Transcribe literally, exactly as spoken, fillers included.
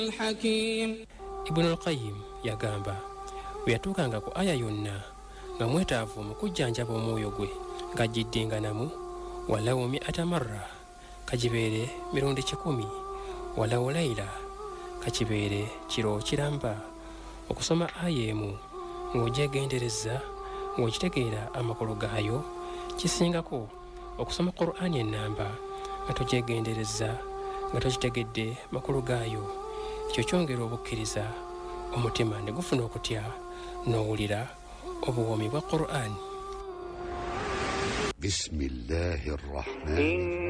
الحكيم. Ibn al-Qayyim yagamba bwe yatuukanga ku aya yonna nga mwetaavu mu kujjanjaba omwoyo gwe ng'agiddinganamu walawo mi'ata marra kagibeere mirundi kikumi walawo layla kakibeere kiro kiramba okusoma aya emu ng'ogyegendereza ng'okitegeera amakulu gaayo kisingako okusoma Qur'ani ennamba nga togyegendereza nga tokitegedde makulu gaayo. Ekyo kyongera obukkiriza omutima ne gufuna okutya n'owulira obuwomi bwa Qur'ani. Bismillahir Rahmanir